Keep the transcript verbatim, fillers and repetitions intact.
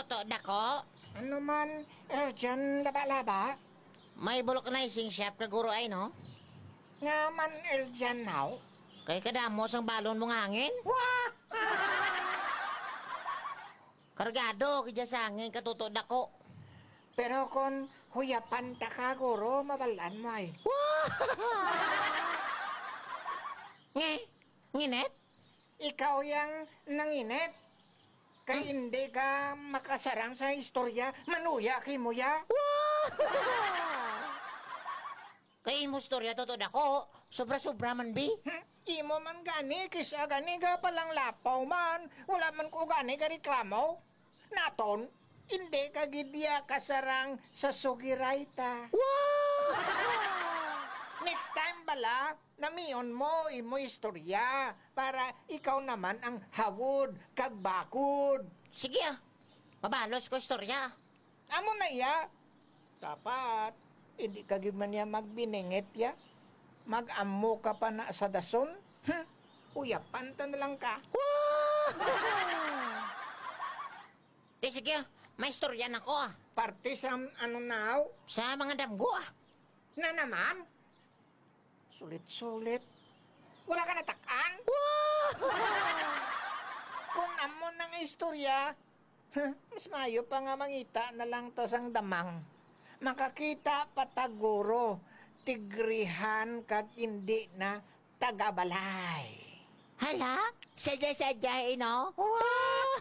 Toto dako? Ano man, eh, dyan laba-laba? May vulcanizing shop ka guro ay no? Nga man, el dyan now? Kay kadamo sang balon mong hangin? Wah! Kargado, kaya sa hangin katuto dako. Pero kung huyapan ta ka, guro, mabalaan mo ay. Nge, nginet? Ikaw yang nanginit. Kay hindi ka makasarang sa istorya, manuya kay mo ya. Kay mo storya toto dako, sobra-sobra man bi. Hmm, imo man gani, kisa gani ka palang lapaw man. Wala man ko gani ka reklamo. Naton, hindi ka gidya kasarang sa sugirayta. Next time bala, namiyon mo imo istorya para ikaw naman ang hawod kag bakod. Sige ah, mabalos ko storya. Amo na ya. Dapat, hindi ka gid man ya magbiningit ya. Mag-amo ka pa na sa dason. Hmm, uyapan ta na lang ka. Di sige ah, may storya na ko ah. Parte sa ano now? Sa mga damgo ah. Na naman? Sulit-sulit. Wala ka natakan? Kung amo ng istorya, mas mayo pa nga mangita na lang to sang damang. Makakita pataguro, tigrihan kag hindi na tagabalay. Hala, sadya-sadya eh no? Wow!